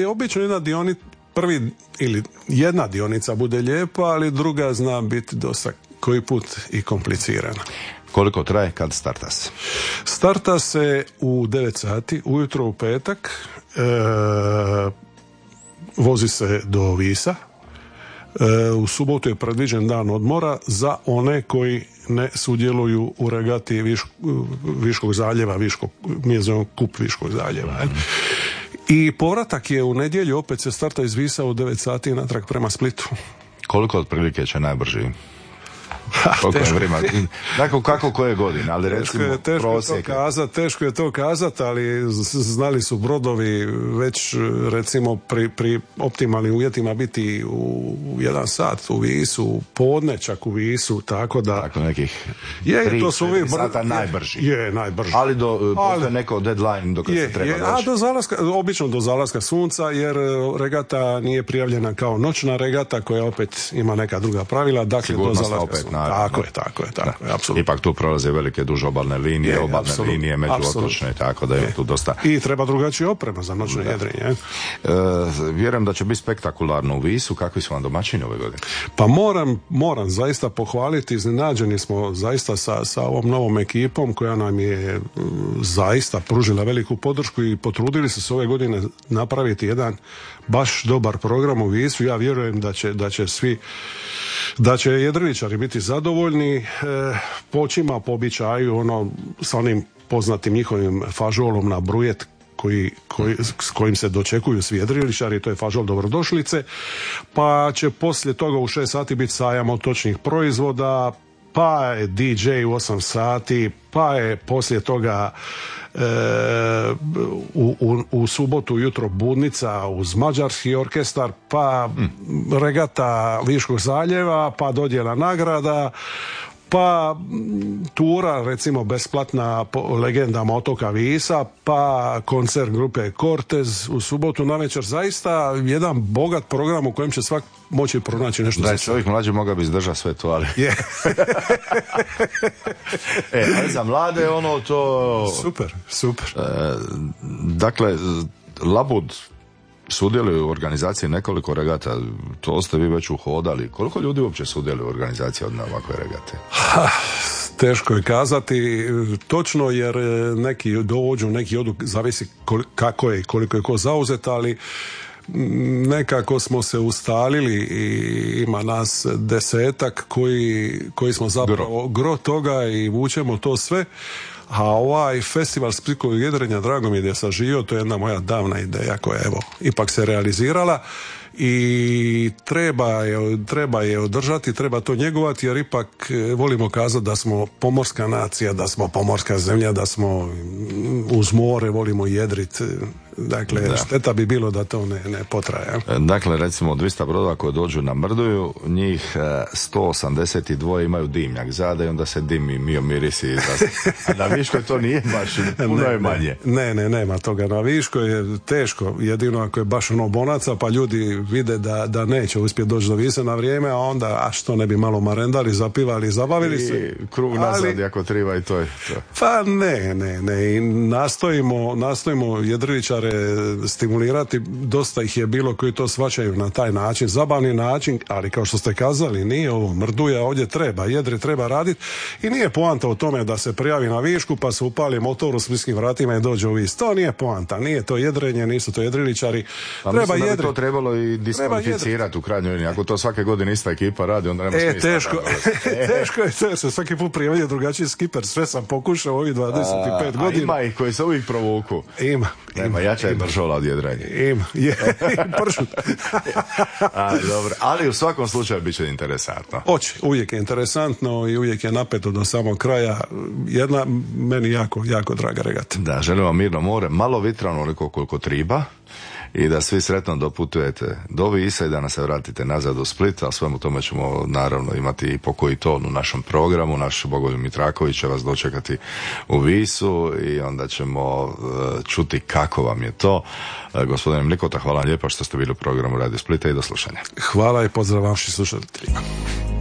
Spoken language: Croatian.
obično jedna dionica bude lijepa, ali druga zna biti dosta koji put i komplicirana. Koliko traje, kad starta se? Starta se u 9 sati, ujutro u petak, vozi se do Visa, u subotu je predviđen dan odmora za one koji ne sudjeluju u regati Viškog zaljeva, mi je zovemo kup Viškog zaljeva. I povratak je u nedjelju, opet se starta iz Visa u 9 sati natrag prema Splitu. Koliko otprilike će najbrži? Koliko je vremena? Dakle, kako koje godine, ali recimo prosjek. Teško je to kazati, ali znali su brodovi već recimo pri optimalnim uvjetima biti u 1 sat u Visu, podne čak u Visu, tako da... Tako nekih 3-4 sata najbrži. Je, najbrži. Ali postoje neko deadline do kada se treba doći. Obično do zalaska sunca, jer regata nije prijavljena kao noćna regata, koja opet ima neka druga pravila, dakle do zalaska sunca. Tako je, apsolutno. Ipak tu prolaze velike dužobalne linije, linije, međuotočne, tako da je tu dosta. I treba drugačije oprema za noćno jedrenje. Vjerujem da će biti spektakularno u Visu. Kakvi su vam domaćini ove godine? Pa moram zaista pohvaliti, iznenađeni smo zaista sa ovom novom ekipom koja nam je zaista pružila veliku podršku i potrudili se ove godine napraviti jedan baš dobar program u Visu. Ja vjerujem da će jedriličari biti zadovoljni, počima po običaju sa onim poznatim njihovim fažolom na brujet s kojim se dočekuju svi jedriličari, to je fažol dobrodošlice, pa će poslije toga u 6 sati biti sajam otočnih proizvoda, pa je DJ u 8 sati, pa je poslije toga u subotu jutro budnica uz mađarski orkestar, pa regata Viškog zaljeva, pa dodjela nagrada, pa tura recimo besplatna po legendama otoka Visa, pa koncert grupe Cortez u subotu navečer. Zaista jedan bogat program u kojem će svak moći pronaći nešto. Da je čovjek mlađi mogao bi izdržati sve to, ali... ali za mlade to... Super. Dakle, Labud sudjeluje u organizaciji nekoliko regata, to ste vi već uhodali. Koliko ljudi uopće sudjeluje u organizaciji od ovakve regate? Teško je kazati točno, jer neki dođu, neki odu, zavisi kako je i koliko je ko zauzet, ali nekako smo se ustalili i ima nas 10 koji smo zapravo gro toga i vučemo to sve. A ovaj festival splitskog jedrenja, drago mi je da je saživio, to je jedna moja davna ideja koja ipak se realizirala i treba je održati, treba to njegovati, jer ipak volimo kazati da smo pomorska nacija, da smo pomorska zemlja, da smo uz more, volimo jedrit. Dakle, šteta bi bilo da to ne potraje. Dakle, recimo 200 brodova koji dođu na Mrduju, njih 182 imaju dimnjak zada i onda se dimi mio mirisi. A na Viškoj to nije baš, puno je manje. Ne, nema toga. Na Viškoj je teško, jedino ako je baš bonaca, pa ljudi vide da neće uspjeti doći do Vise na vrijeme, a onda, što ne bi malo marendali, zapivali, zabavili se. I krug nazad, ako treba i to je to. Pa ne. I nastojimo jedriličare stimulirati, dosta ih je bilo koji to shvaćaju na taj način, zabavni način, ali kao što ste kazali, nije ovo Mrduja, ovdje jedri treba raditi i nije poanta u tome da se prijavi na Višku pa se upali motor u splitskim vratima i dođe u Vis. To nije poanta, nije to jedrenje, nisu to jedriličari. Treba mislim da bi to trebalo i diskvalificirati u krajnjoj liniji. Ako to svake godine ista ekipa radi, onda nema smisla. Teško je se svaki put prijavlja drugačiji skiper, sve sam pokušao ovih 25 godina. Ima ih koji se uvijek provuku. Ima. Jača je bržola od jedrenja. Ima. Pršut. Dobro. Ali u svakom slučaju bit će interesantno. Uvijek je interesantno i uvijek je napeto do samog kraja. Jedna meni jako draga regata. Da, želim vam mirno more, malo vitra, onoliko koliko triba, i da svi sretno doputujete do Visa i da nas se vratite nazad u Split, a svemu tome ćemo naravno imati i po koji ton u našem programu. Naš Bogoljub Mitraković će vas dočekati u Visu i onda ćemo čuti kako vam je to. Gospodine Mlikota, hvala vam lijepo što ste bili u programu Radio Splita i do slušanja. Hvala i pozdrav vašim slušateljima.